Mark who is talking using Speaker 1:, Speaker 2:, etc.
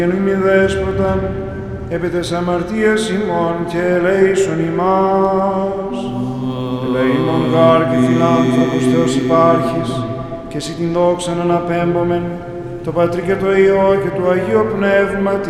Speaker 1: Μη δέσποτα, επί τες αμαρτίες ημών και ελέησον ημάς. Ελεήμον γάρ και φιλάνθρωπος Θεός υπάρχεις, και εσύ την δόξαν αναπέμπομεν, το Πατρί και το Υιό και του Αγίου Πνεύματι,